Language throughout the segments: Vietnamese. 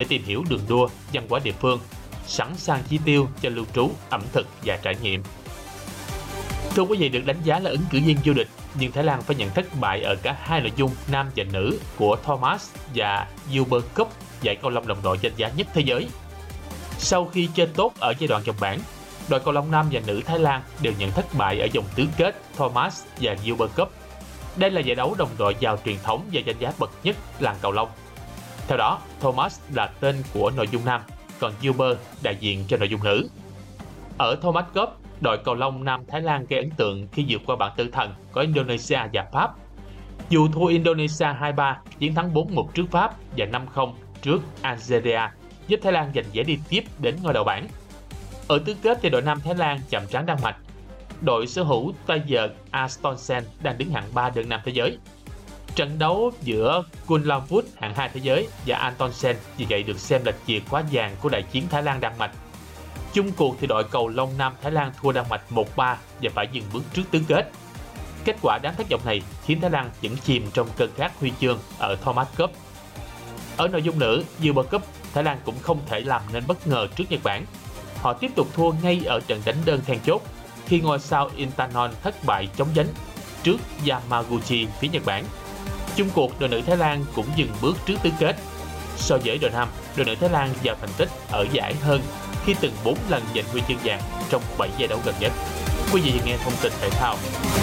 để tìm hiểu đường đua, văn hóa địa phương, sẵn sàng chi tiêu cho lưu trú, ẩm thực và trải nghiệm. Thưa quý vị, được đánh giá là ứng cử viên vô địch, nhưng Thái Lan phải nhận thất bại ở cả hai nội dung nam và nữ của Thomas và Uber Cup, giải cầu lông đồng đội danh giá nhất thế giới. Sau khi chơi tốt ở giai đoạn vòng bảng, đội cầu lông nam và nữ Thái Lan đều nhận thất bại ở vòng tứ kết Thomas và Uber Cup. Đây là giải đấu đồng đội giàu truyền thống và danh giá bậc nhất làng cầu lông. Theo đó, Thomas là tên của nội dung nam, còn Uber đại diện cho nội dung nữ. Ở Thomas Cup, đội cầu lông nam Thái Lan gây ấn tượng khi vượt qua bảng tử thần có Indonesia và Pháp. Dù thua Indonesia 2-3, chiến thắng 4-1 trước Pháp và 5-0 trước Algeria, giúp Thái Lan giành vé đi tiếp đến ngôi đầu bảng. Ở tứ kết thì đội nam Thái Lan chạm trán Đan Mạch. Đội sở hữu tay vợt Astonsen đang đứng hạng 3 đơn nam thế giới. Trận đấu giữa Kunlavut hạng 2 thế giới và Antonsen vì vậy được xem là chìa khóa vàng của đại chiến Thái Lan Đan Mạch. Chung cuộc thì đội cầu lông nam Thái Lan thua Đan Mạch 1-3 và phải dừng bước trước tứ kết. Kết quả đáng thất vọng này khiến Thái Lan vẫn chìm trong cơn khát huy chương ở Thomas Cup. Ở nội dung nữ Uber Cup, Thái Lan cũng không thể làm nên bất ngờ trước Nhật Bản. Họ tiếp tục thua ngay ở trận đánh đơn then chốt khi ngôi sao Intanon thất bại chóng vánh trước Yamaguchi phía Nhật Bản. Chung cuộc, đội nữ Thái Lan cũng dừng bước trước tứ kết. So với đội nam, đội nữ Thái Lan giàu thành tích ở giải hơn khi từng 4 lần giành huy chương vàng trong 7 giải đấu gần nhất. Quý vị nghe thông tin thể thao.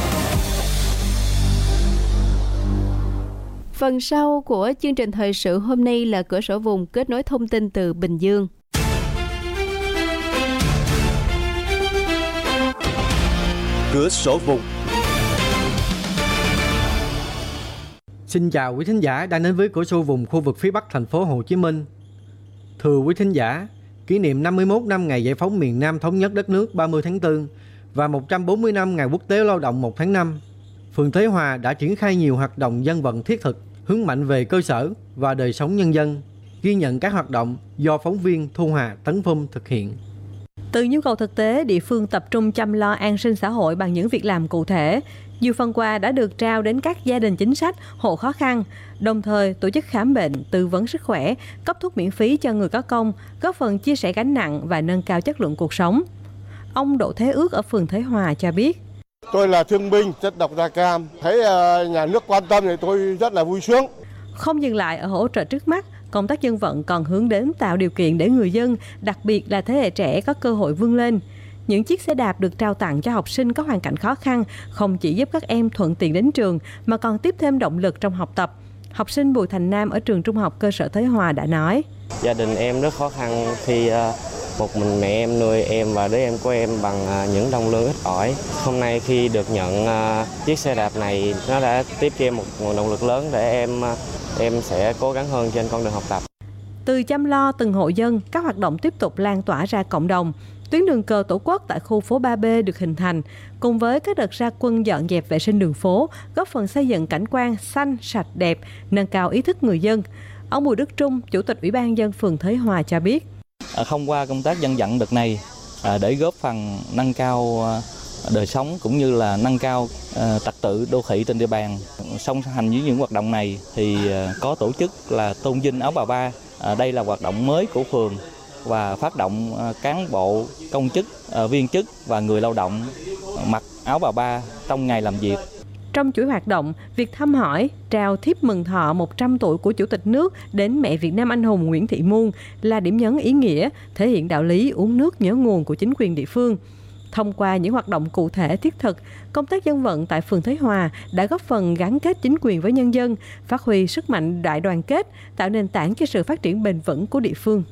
Phần sau của chương trình thời sự hôm nay là cửa sổ vùng kết nối thông tin từ Bình Dương. Cửa sổ vùng. Xin chào quý thính giả đang đến với cửa sổ vùng khu vực phía Bắc thành phố Hồ Chí Minh. Thưa quý thính giả, kỷ niệm 51 năm ngày giải phóng miền Nam thống nhất đất nước 30 tháng 4 và 140 năm ngày quốc tế lao động 1 tháng 5, phường Thới Hòa đã triển khai nhiều hoạt động dân vận thiết thực, hướng mạnh về cơ sở và đời sống nhân dân, ghi nhận các hoạt động do phóng viên Thu Hà Tấn Phong thực hiện. Từ nhu cầu thực tế, địa phương tập trung chăm lo an sinh xã hội bằng những việc làm cụ thể. Nhiều phần quà đã được trao đến các gia đình chính sách, hộ khó khăn, đồng thời tổ chức khám bệnh, tư vấn sức khỏe, cấp thuốc miễn phí cho người có công, góp phần chia sẻ gánh nặng và nâng cao chất lượng cuộc sống. Ông Đỗ Thế Ước ở phường Thới Hòa cho biết. Tôi là thương binh, chất độc da cam, thấy nhà nước quan tâm thì tôi rất là vui sướng. Không dừng lại ở hỗ trợ trước mắt, công tác dân vận còn hướng đến tạo điều kiện để người dân, đặc biệt là thế hệ trẻ có cơ hội vươn lên. Những chiếc xe đạp được trao tặng cho học sinh có hoàn cảnh khó khăn không chỉ giúp các em thuận tiện đến trường mà còn tiếp thêm động lực trong học tập. Học sinh Bùi Thành Nam ở trường Trung học cơ sở Thới Hòa đã nói. Gia đình em rất khó khăn khi một mình mẹ em nuôi em và đứa em của em bằng những đồng lương ít ỏi. Hôm nay khi được nhận chiếc xe đạp này, nó đã tiếp cho em một nguồn động lực lớn để em sẽ cố gắng hơn trên con đường học tập. Từ chăm lo từng hộ dân, các hoạt động tiếp tục lan tỏa ra cộng đồng. Tuyến đường cờ Tổ quốc tại khu phố 3B được hình thành, cùng với các đợt ra quân dọn dẹp vệ sinh đường phố, góp phần xây dựng cảnh quan xanh, sạch, đẹp, nâng cao ý thức người dân. Ông Bùi Đức Trung, Chủ tịch Ủy ban nhân dân phường Thới Hòa cho biết. Thông qua công tác dân vận đợt này để góp phần nâng cao đời sống cũng như là nâng cao trật tự đô thị trên địa bàn. Song hành với những hoạt động này thì có tổ chức là tôn vinh áo bà ba. Đây là hoạt động mới của phường và phát động cán bộ, công chức, viên chức và người lao động mặc áo bà ba trong ngày làm việc. Trong chuỗi hoạt động, việc thăm hỏi, trao thiếp mừng thọ 100 tuổi của Chủ tịch nước đến mẹ Việt Nam anh hùng Nguyễn Thị Muôn là điểm nhấn ý nghĩa, thể hiện đạo lý uống nước nhớ nguồn của chính quyền địa phương. Thông qua những hoạt động cụ thể thiết thực, công tác dân vận tại phường Thới Hòa đã góp phần gắn kết chính quyền với nhân dân, phát huy sức mạnh đại đoàn kết, tạo nền tảng cho sự phát triển bền vững của địa phương.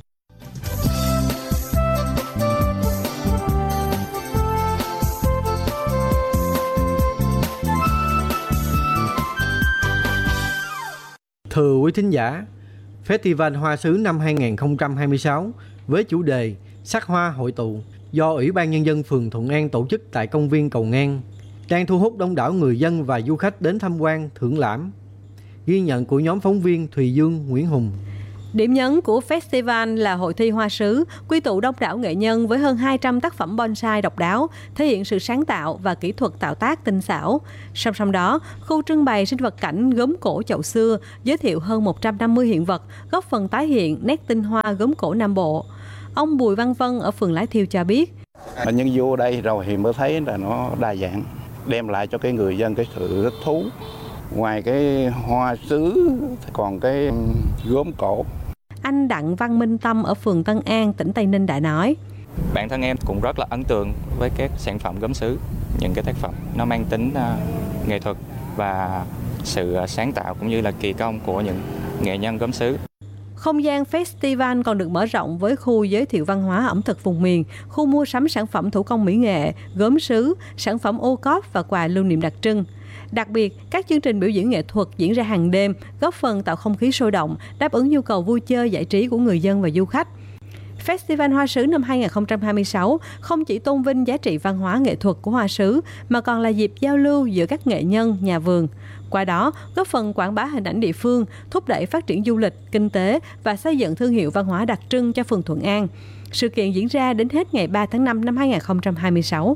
Thưa quý thính giả, Festival Hoa Sứ năm 2026 với chủ đề Sắc Hoa Hội Tụ do Ủy ban Nhân dân phường Thuận An tổ chức tại công viên Cầu Ngang đang thu hút đông đảo người dân và du khách đến tham quan thưởng lãm. Ghi nhận của nhóm phóng viên Thùy Dương, Nguyễn Hùng. Điểm nhấn của festival là hội thi hoa sứ, quy tụ đông đảo nghệ nhân với hơn 200 tác phẩm bonsai độc đáo, thể hiện sự sáng tạo và kỹ thuật tạo tác tinh xảo. Song song đó, khu trưng bày sinh vật cảnh gốm cổ chậu xưa giới thiệu hơn 150 hiện vật, góp phần tái hiện nét tinh hoa gốm cổ Nam Bộ. Ông Bùi Văn Vân ở phường Lái Thiêu cho biết. Nhưng vô đây rồi thì mới thấy là nó đa dạng, đem lại cho cái người dân cái sự thích thú. Ngoài cái hoa sứ còn cái gốm cổ. Anh Đặng Văn Minh Tâm ở phường Tân An, tỉnh Tây Ninh đã nói. Bản thân em cũng rất là ấn tượng với các sản phẩm gốm sứ, những cái tác phẩm nó mang tính nghệ thuật và sự sáng tạo cũng như là kỳ công của những nghệ nhân gốm sứ. Không gian festival còn được mở rộng với khu giới thiệu văn hóa ẩm thực vùng miền, khu mua sắm sản phẩm thủ công mỹ nghệ, gốm sứ, sản phẩm ô cóp và quà lưu niệm đặc trưng. Đặc biệt, các chương trình biểu diễn nghệ thuật diễn ra hàng đêm, góp phần tạo không khí sôi động, đáp ứng nhu cầu vui chơi giải trí của người dân và du khách. Festival Hoa sứ năm 2026 không chỉ tôn vinh giá trị văn hóa nghệ thuật của hoa sứ, mà còn là dịp giao lưu giữa các nghệ nhân, nhà vườn. Qua đó, góp phần quảng bá hình ảnh địa phương, thúc đẩy phát triển du lịch, kinh tế và xây dựng thương hiệu văn hóa đặc trưng cho phường Thuận An. Sự kiện diễn ra đến hết ngày 3 tháng 5 năm 2026.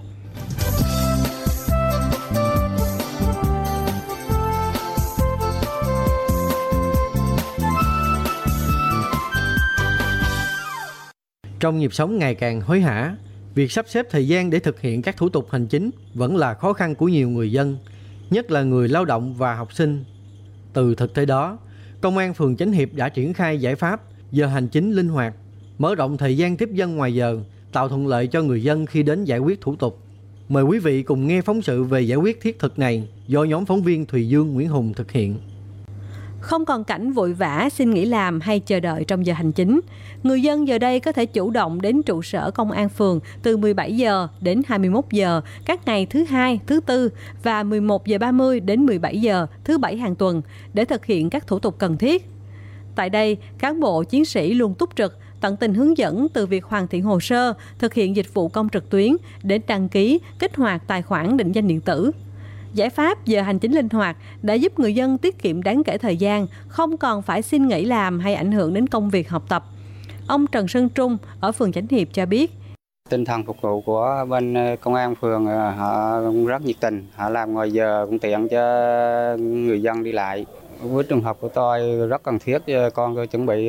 Trong nhịp sống ngày càng hối hả, việc sắp xếp thời gian để thực hiện các thủ tục hành chính vẫn là khó khăn của nhiều người dân, nhất là người lao động và học sinh. Từ thực tế đó, Công an phường Chánh Hiệp đã triển khai giải pháp giờ hành chính linh hoạt, mở rộng thời gian tiếp dân ngoài giờ, tạo thuận lợi cho người dân khi đến giải quyết thủ tục. Mời quý vị cùng nghe phóng sự về giải quyết thiết thực này do nhóm phóng viên Thùy Dương, Nguyễn Hùng thực hiện. Không còn cảnh vội vã xin nghỉ làm hay chờ đợi trong giờ hành chính. Người dân giờ đây có thể chủ động đến trụ sở công an phường từ 17 giờ đến 21 giờ các ngày thứ Hai, thứ Tư và 11 giờ 30 đến 17 giờ thứ Bảy hàng tuần để thực hiện các thủ tục cần thiết. Tại đây, cán bộ chiến sĩ luôn túc trực, tận tình hướng dẫn từ việc hoàn thiện hồ sơ, thực hiện dịch vụ công trực tuyến đến đăng ký, kích hoạt tài khoản định danh điện tử. Giải pháp giờ hành chính linh hoạt đã giúp người dân tiết kiệm đáng kể thời gian, không còn phải xin nghỉ làm hay ảnh hưởng đến công việc học tập. Ông Trần Sơn Trung ở phường Chánh Hiệp cho biết. Tinh thần phục vụ của bên công an phường họ rất nhiệt tình, họ làm ngoài giờ cũng tiện cho người dân đi lại. Với trường hợp của tôi rất cần thiết, con tôi chuẩn bị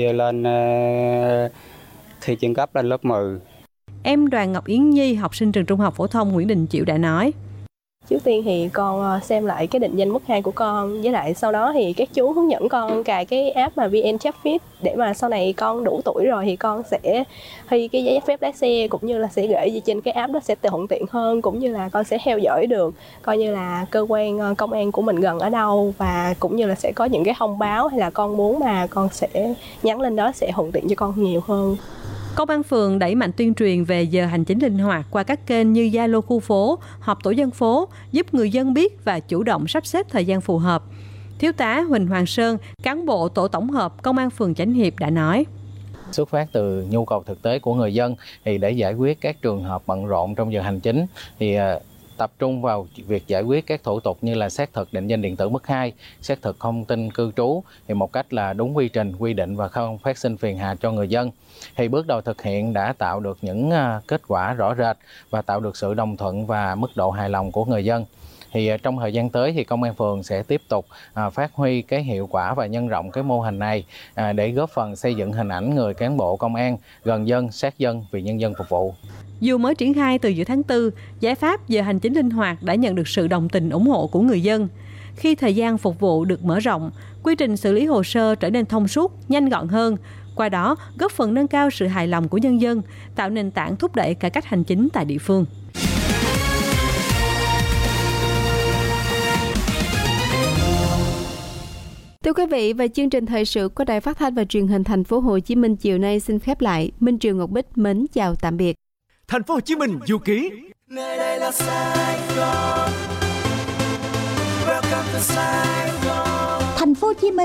thi chuyên cấp lên lớp 10. Em Đoàn Ngọc Yến Nhi, học sinh trường Trung học phổ thông Nguyễn Đình Chiểu đã nói. Trước tiên thì con xem lại cái định danh mức 2 của con, với lại sau đó thì các chú hướng dẫn con cài cái app mà VN Check Fit để mà sau này con đủ tuổi rồi thì con sẽ thi cái giấy phép lái xe, cũng như là sẽ gửi gì trên cái app đó sẽ thuận tiện hơn, cũng như là con sẽ theo dõi được coi như là cơ quan công an của mình gần ở đâu, và cũng như là sẽ có những cái thông báo hay là con muốn mà con sẽ nhắn lên đó sẽ thuận tiện cho con nhiều hơn. Công an phường đẩy mạnh tuyên truyền về giờ hành chính linh hoạt qua các kênh như Zalo khu phố, họp tổ dân phố, giúp người dân biết và chủ động sắp xếp thời gian phù hợp. Thiếu tá Huỳnh Hoàng Sơn, cán bộ tổ tổng hợp Công an phường Chánh Hiệp đã nói. Xuất phát từ nhu cầu thực tế của người dân thì để giải quyết các trường hợp bận rộn trong giờ hành chính thì tập trung vào việc giải quyết các thủ tục như là xác thực định danh điện tử mức 2, xác thực thông tin cư trú thì một cách là đúng quy trình, quy định và không phát sinh phiền hà cho người dân. Thì bước đầu thực hiện đã tạo được những kết quả rõ rệt và tạo được sự đồng thuận và mức độ hài lòng của người dân. Thì trong thời gian tới thì công an phường sẽ tiếp tục phát huy cái hiệu quả và nhân rộng cái mô hình này để góp phần xây dựng hình ảnh người cán bộ công an gần dân, sát dân, vì nhân dân phục vụ. Dù mới triển khai từ giữa tháng 4, giải pháp giờ hành chính linh hoạt đã nhận được sự đồng tình ủng hộ của người dân. Khi thời gian phục vụ được mở rộng, quy trình xử lý hồ sơ trở nên thông suốt, nhanh gọn hơn. Qua đó, góp phần nâng cao sự hài lòng của nhân dân, tạo nền tảng thúc đẩy cải cách hành chính tại địa phương. Thưa quý vị, và chương trình thời sự của Đài Phát thanh và Truyền hình Thành phố Hồ Chí Minh chiều nay xin khép lại. Minh Triều, Ngọc Bích mến chào tạm biệt. Thành phố Hồ Chí Minh du ký. Nơi đây là Sài Gòn. Welcome to Sài Gòn. Thành phố Hồ Chí Minh